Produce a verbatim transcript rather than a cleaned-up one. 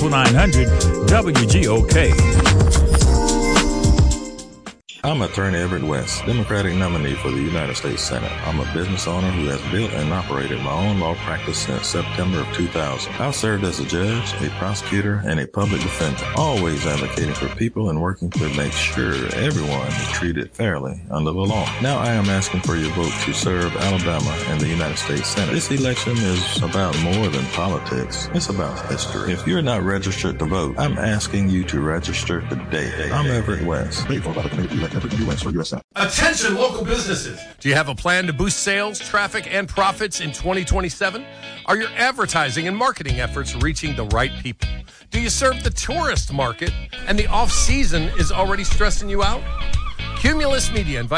Local nine hundred W G O K. I'm Attorney Everett West, Democratic nominee for the United States Senate. I'm a business owner who has built and operated my own law practice since September of two thousand. I've served as a judge, a prosecutor, and a public defender, always advocating for people and working to make sure everyone is treated fairly under the law. Now I am asking for your vote to serve Alabama in the United States Senate. This election is about more than politics. It's about history. If you're not registered to vote, I'm asking you to register today. I'm Everett West. Paid for by the committee elect Everett U S for U S A. Attention local businesses. Do you have a plan to boost sales, traffic, and profits in twenty twenty-seven? Are your advertising and marketing efforts reaching the right people? Do you serve the tourist market and the off-season is already stressing you out? Cumulus Media invites